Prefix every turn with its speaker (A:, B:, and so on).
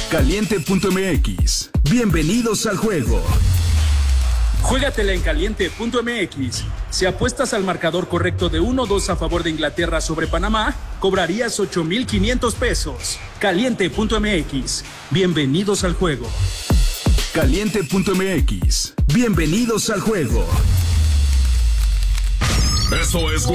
A: Caliente.mx. Bienvenidos al juego.
B: Juégatela en Caliente.mx. Si apuestas al marcador correcto de 1-2 a favor de Inglaterra sobre Panamá, cobrarías 8,500 pesos. Caliente.mx. Bienvenidos al juego.
A: Caliente.mx. Bienvenidos al juego.
C: Esto es